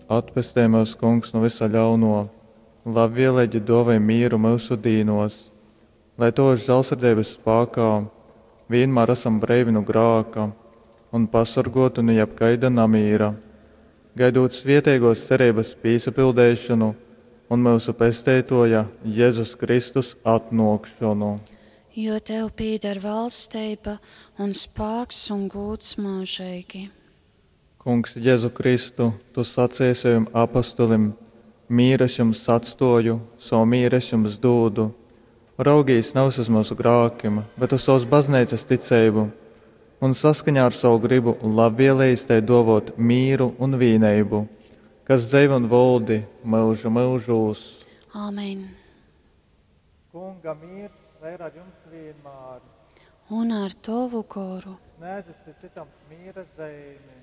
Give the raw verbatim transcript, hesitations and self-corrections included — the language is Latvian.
atpestē mūs, kungs, no visa ļauno, labvēlīgi dāvā mīru mūsu dīnos, lai to žēlsirdības spēkā vienmēr esam brīvi no grāka un pasargotu no jebkaida namīra, gaidot svētīgos cerības piesapildēšanu un mūsu pestētoja Jēzus Kristus atnākšanu. Jo tev pieder valstība un spēks un gods mūžīgi. Kungs, Jēzu Kristu, tu sacīji saviem apostolim, mīru es jums atstāju, savu mīru es jums dodu. Raugīs nav uz mūsu grēkiem, bet uz savas baznīcas ticību, un saskaņā ar savu gribu labvēlējis tai dāvāt mīru un vienību, kas dzīvo un valdi mūžu mūžos. Āmen. Kunga mīrs, lai ir ar jums vienmēr. Un ar tavu goru. Nēdzi citam mīra zīmi.